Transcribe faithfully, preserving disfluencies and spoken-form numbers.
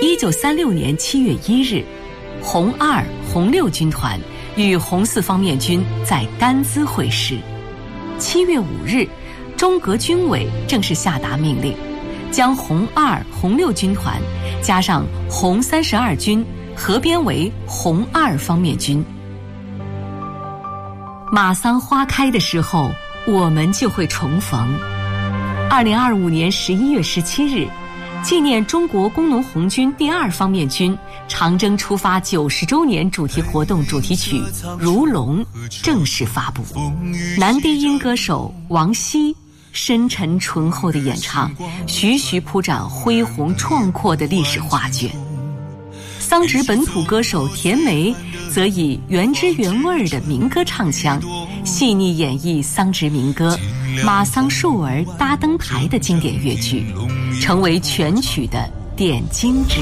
一九三六年七月一日，红二、红六军团与红四方面军在甘孜会师。七月五日，中革军委正式下达命令，将红二、红六军团加上红三十二军合编为红二方面军。马桑花开的时候，我们就会重逢。二零二五年十一月十七日，纪念中国工农红军第二方面军长征出发九十周年主题活动主题曲《如龙》正式发布。男低音歌手王希深沉醇厚的演唱，徐徐铺展恢宏壮阔的历史画卷。桑植本土歌手田梅则以原汁原味的民歌唱腔，细腻演绎桑植民歌《马桑树儿搭灯台》的经典乐句，成为全曲的点睛之